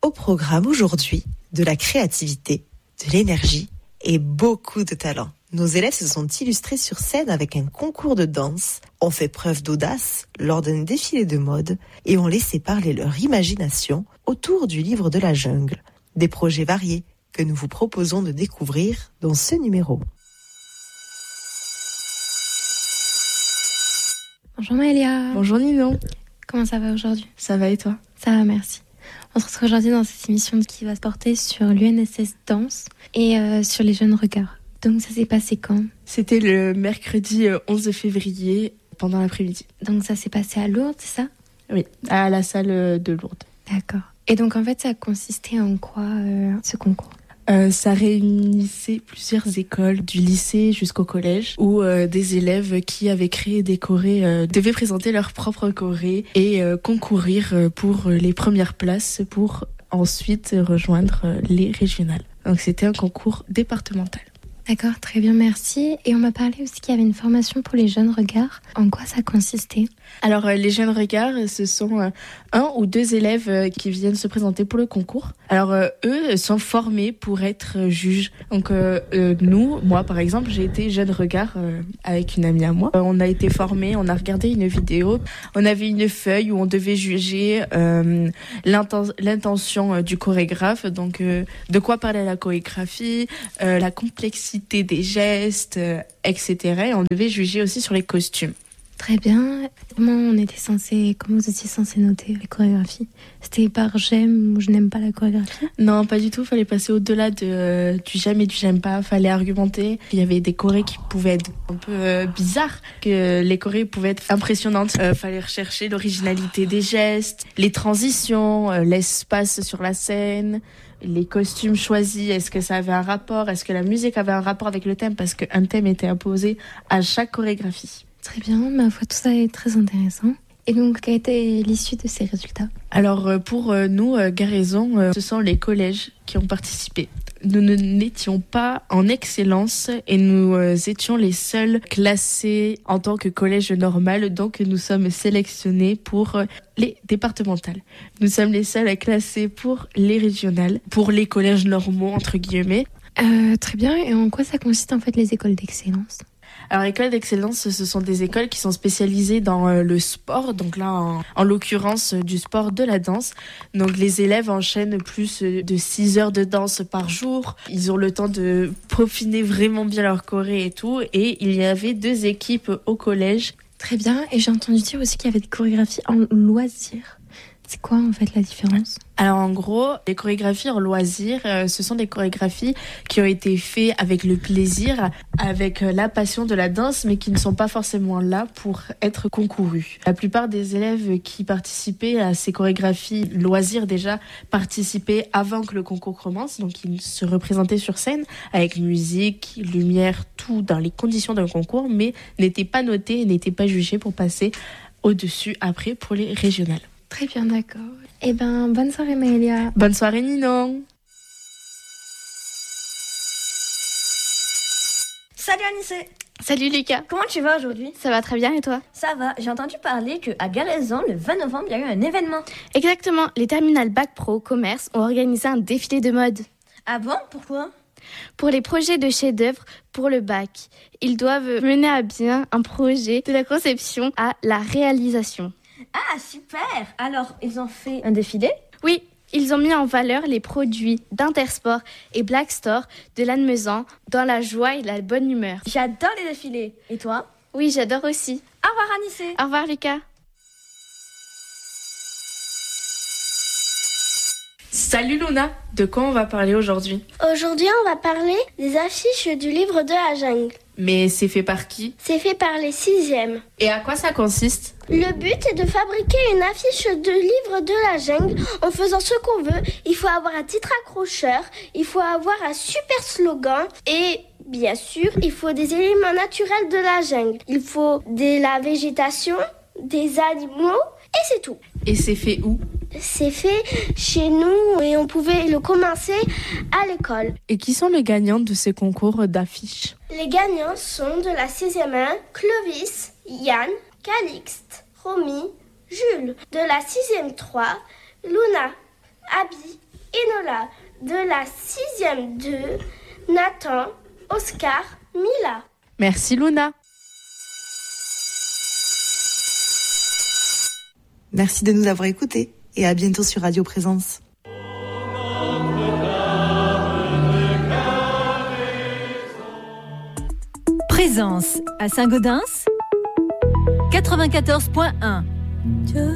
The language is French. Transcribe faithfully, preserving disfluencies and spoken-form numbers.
Au programme aujourd'hui, de la créativité, de l'énergie et beaucoup de talent. Nos élèves se sont illustrés sur scène avec un concours de danse, ont fait preuve d'audace lors d'un défilé de mode et ont laissé parler leur imagination autour du livre de la jungle. Des projets variés que nous vous proposons de découvrir dans ce numéro. Bonjour Maëlia. Bonjour Ninon. Comment ça va aujourd'hui ? Ça va et toi ? Ça va, merci. On se retrouve aujourd'hui dans cette émission qui va se porter sur l'U N S S Danse et euh, sur les jeunes regards. Donc ça s'est passé quand ? C'était le mercredi onze février pendant l'après-midi. Donc ça s'est passé à Lourdes, c'est ça ? Oui, à la salle de Lourdes. D'accord. Et donc en fait ça consistait en quoi euh, ce concours ? Euh, ça réunissait plusieurs écoles, du lycée jusqu'au collège, où euh, des élèves qui avaient créé des chorés euh, devaient présenter leur propre choré et euh, concourir pour les premières places pour ensuite rejoindre les régionales. Donc c'était un concours départemental. D'accord, très bien, merci. Et on m'a parlé aussi qu'il y avait une formation pour les jeunes regards. En quoi ça consistait ? Alors, euh, les jeunes regards, ce sont euh, un ou deux élèves euh, qui viennent se présenter pour le concours. Alors, euh, eux sont formés pour être euh, juges. Donc, euh, euh, nous, moi, par exemple, j'ai été jeune regard euh, avec une amie à moi. Euh, on a été formés, on a regardé une vidéo. On avait une feuille où on devait juger euh, l'inten- l'intention euh, du chorégraphe. Donc, euh, de quoi parlait la chorégraphie, euh, la complexité des gestes, euh, et cetera. Et on devait juger aussi sur les costumes. Très bien. Comment on était censé, comment vous étiez censé noter les chorégraphies ? C'était par j'aime ou je n'aime pas la chorégraphie ? Non, pas du tout. Fallait passer au-delà de, euh, du j'aime et du j'aime pas. Fallait argumenter. Il y avait des chorés qui pouvaient être un peu euh, bizarres, que les chorés pouvaient être impressionnantes. Euh, fallait rechercher l'originalité des gestes, les transitions, euh, l'espace sur la scène, les costumes choisis. Est-ce que ça avait un rapport ? Est-ce que la musique avait un rapport avec le thème ? Parce qu'un thème était imposé à chaque chorégraphie. Très bien, ma foi, tout ça est très intéressant. Et donc, quelle était l'issue de ces résultats ? Alors, pour nous, Garaison, ce sont les collèges qui ont participé. Nous n'étions pas en excellence et nous étions les seuls classés en tant que collège normal. Donc, nous sommes sélectionnés pour les départementales. Nous sommes les seuls classés pour les régionales, pour les collèges normaux, entre guillemets. Euh, très bien, et en quoi ça consiste en fait les écoles d'excellence ? Alors, écoles d'excellence, ce sont des écoles qui sont spécialisées dans euh, le sport. Donc là, en, en l'occurrence, euh, du sport de la danse. Donc, les élèves enchaînent plus euh, de six heures de danse par jour. Ils ont le temps de peaufiner vraiment bien leur choré et tout. Et il y avait deux équipes au collège. Très bien. Et j'ai entendu dire aussi qu'il y avait des chorégraphies en loisirs. C'est quoi en fait la différence ? Alors en gros, les chorégraphies en loisirs, euh, ce sont des chorégraphies qui ont été faites avec le plaisir, avec euh, la passion de la danse, mais qui ne sont pas forcément là pour être concourues. La plupart des élèves qui participaient à ces chorégraphies loisirs déjà participaient avant que le concours commence, donc ils se représentaient sur scène avec musique, lumière, tout dans les conditions d'un concours, mais n'étaient pas notés et n'étaient pas jugés pour passer au-dessus après pour les régionales. Très bien, d'accord. Eh ben, bonne soirée Maëlia. Bonne soirée Ninon. Salut Anissé. Salut Lucas. Comment tu vas aujourd'hui ? Ça va très bien et toi ? Ça va, j'ai entendu parler qu'à Garaison, le vingt novembre, il y a eu un événement. Exactement, les terminales Bac Pro Commerce ont organisé un défilé de mode. Ah bon ? Pourquoi ? Pour les projets de chef-d'œuvre pour le bac, ils doivent mener à bien un projet de la conception à la réalisation. Ah, super! Alors, ils ont fait un défilé? Oui, ils ont mis en valeur les produits d'Intersport et Black Store de Lannemezan dans la joie et la bonne humeur. J'adore les défilés. Et toi? Oui, j'adore aussi. Au revoir, Anissé. Au revoir, Lucas. Salut Luna, de quoi on va parler aujourd'hui? Aujourd'hui, on va parler des affiches du livre de la jungle. Mais c'est fait par qui? C'est fait par les sixièmes. Et à quoi ça consiste? Le but est de fabriquer une affiche de livre de la jungle en faisant ce qu'on veut. Il faut avoir un titre accrocheur, il faut avoir un super slogan et bien sûr, il faut des éléments naturels de la jungle. Il faut de la végétation, des animaux et c'est tout. Et c'est fait où? C'est fait chez nous et on pouvait le commencer à l'école. Et qui sont les gagnants de ces concours d'affiches? Les gagnants sont de la sixième un, Clovis, Yann, Calixte, Romy, Jules. De la sixième trois, Luna, Abby, Enola. De la sixième deux, Nathan, Oscar, Mila. Merci Luna. Merci de nous avoir écoutés et à bientôt sur Radio Présence. Présence à Saint-Gaudens quatre-vingt-quatorze point un.